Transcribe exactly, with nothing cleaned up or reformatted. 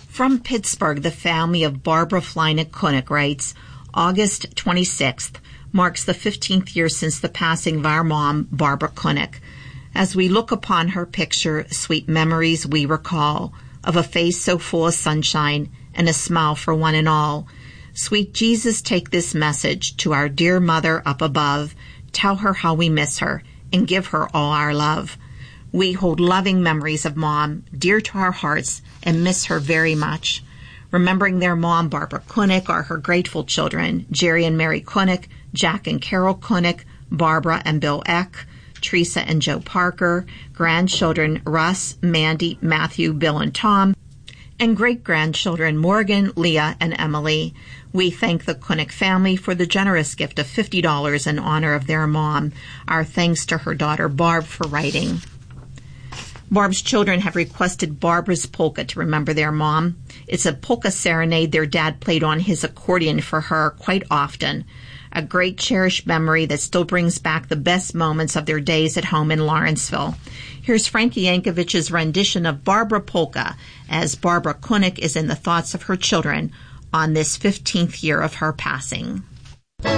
From Pittsburgh, the family of Barbara Flinick Kunuk writes, August twenty-sixth marks the fifteenth year since the passing of our mom, Barbara Kunuk. As we look upon her picture, sweet memories we recall of a face so full of sunshine and a smile for one and all. Sweet Jesus, take this message to our dear mother up above. Tell her how we miss her and give her all our love. We hold loving memories of Mom, dear to our hearts, and miss her very much. Remembering their mom, Barbara Kunuk, are her grateful children, Jerry and Mary Kunuk, Jack and Carol Kunuk, Barbara and Bill Eck, Teresa and Joe Parker, grandchildren Russ, Mandy, Matthew, Bill, and Tom, and great-grandchildren Morgan, Leah, and Emily. We thank the Kunuk family for the generous gift of fifty dollars in honor of their mom. Our thanks to her daughter Barb for writing. Barb's children have requested Barbara's polka to remember their mom. It's a polka serenade their dad played on his accordion for her quite often. A great cherished memory that still brings back the best moments of their days at home in Lawrenceville. Here's Frankie Yankovic's rendition of Barbara Polka as Barbara Kunuk is in the thoughts of her children on this fifteenth year of her passing.